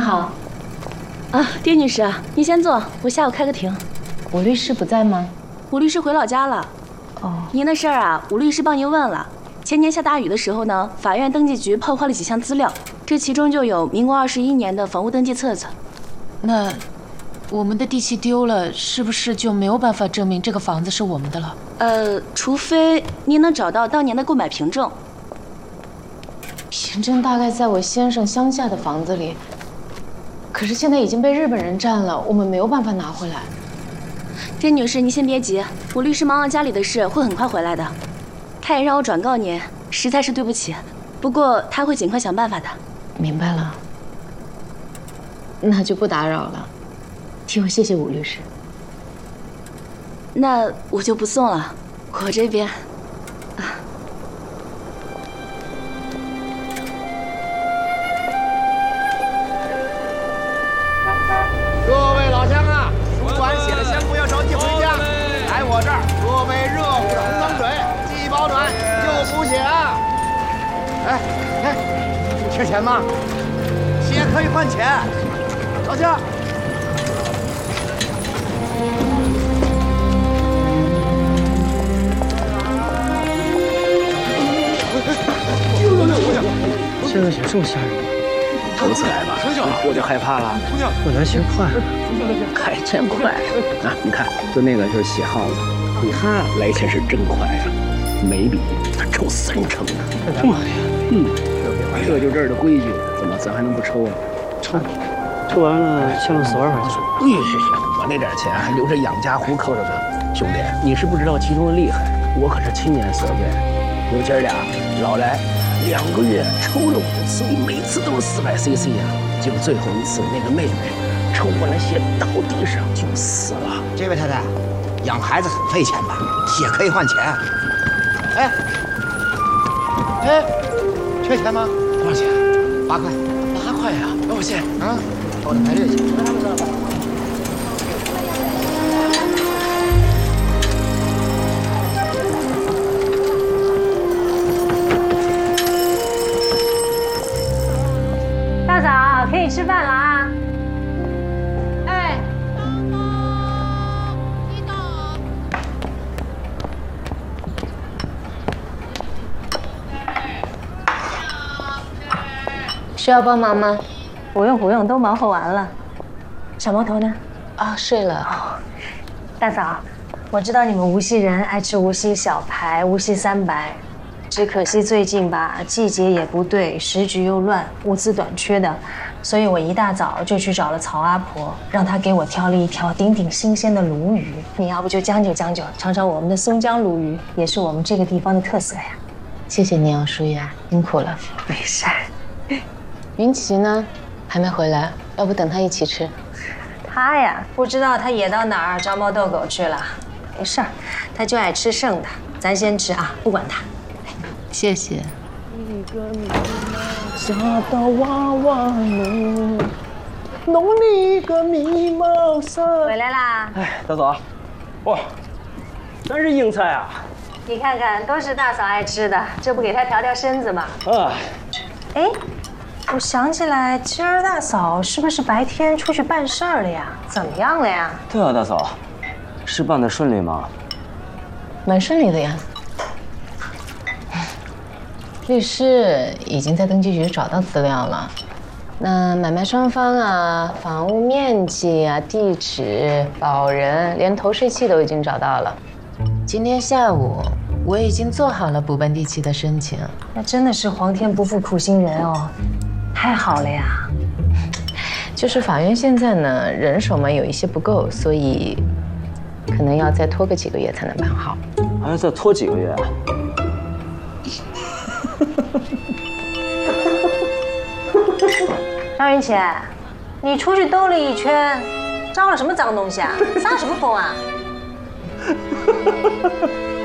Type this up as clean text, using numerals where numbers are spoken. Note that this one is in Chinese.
好。 啊，丁女士，您先坐，我下午开个庭。 吴律师不在吗？ 吴律师回老家了。 哦， 您的事儿啊，吴律师帮您问了。前年下大雨的时候呢，法院登记局破坏了几项资料，这其中就有民国21年的房屋登记册子。 那我们的地契丢了，是不是就没有办法证明这个房子是我们的了？ 除非您能找到当年的购买凭证。 凭证大概在我先生乡下的房子里，可是现在已经被日本人占了，我们没有办法拿回来。 甄女士，您先别急，我律师忙完家里的事，会很快回来的。他也让我转告您，实在是对不起，不过他会尽快想办法的。 明白了，那就不打扰了，替我谢谢吴律师。 那我就不送了，我这边。 各位老乡啊，书馆写的香不要着急回家，来我这儿喝杯热乎的红糖水，既保暖又补血啊！哎，缺钱吗？血可以换钱，老乡。 这个血这么吓人吗？ 头次来吧，我就害怕了。 我来钱快， 来钱快啊！你看，就那个就是血耗子，他来钱是真快啊，每笔他抽3成呢。 妈呀！ 这就这儿的规矩，怎么咱还能不抽啊？ 抽完了欠了4万块钱。 我那点钱还留着养家糊口的呢。兄弟，你是不知道其中的厉害，我可是亲眼所见。有姐俩老来2个月抽了5次，每次都是400cc 啊！就最后一次，那个妹妹抽完了血倒地上就死了。 这位太太，养孩子很费钱吧？血可以换钱。哎，缺钱吗？ 多少钱 ？8块。 8块呀！多少钱？ 啊，我的排队去。 大嫂，可以吃饭了啊！哎， 需要帮忙吗？ 不用，都忙活完了。小毛头呢？ 啊，睡了。 大嫂，我知道你们无锡人爱吃无锡小排、无锡300，只可惜最近吧，季节也不对，时局又乱，物资短缺的，所以我一大早就去找了曹阿婆，让她给我挑了一条顶新鲜的鲈鱼。你要不就将就，尝尝我们的松江鲈鱼，也是我们这个地方的特色呀。 谢谢你，舒雅，辛苦了。 没事。 云奇呢？还没回来，要不等他一起吃？ 他呀，不知道他野到哪儿招猫逗狗去了。没事儿，他就爱吃剩的，咱先吃啊，不管他。 谢谢。 下的娃娃浓，浓里个迷茫色。 回来啦！ 哎，大嫂，哇，真是硬菜啊！ 你看看，都是大嫂爱吃的，这不给她调身子吗？ 啊， 哎，我想起来，今儿大嫂是不是白天出去办事儿了呀？怎么样了呀？ 对啊，大嫂，是办得顺利吗？ 蛮顺利的呀。律师已经在登记局找到资料了，那买卖双方啊、房屋面积啊、地址、保人，连投税契都已经找到了。今天下午我已经做好了补办地契的申请。 那真的是皇天不负苦心人哦，太好了呀！ 就是法院现在呢人手嘛有一些不够，所以可能要再拖个几个月才能办好。 还要再拖几个月啊？ 张云浅，你出去兜了一圈，招了什么脏东西啊？撒什么疯啊？